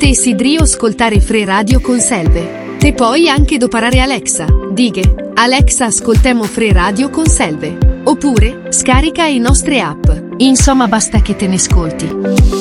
Desideri ascoltare Free Radio con Selve? Te puoi anche doparare Alexa. Dighe: Alexa, ascoltemo Free Radio con Selve. Oppure, scarica le nostre app. Insomma, basta che te ne ascolti.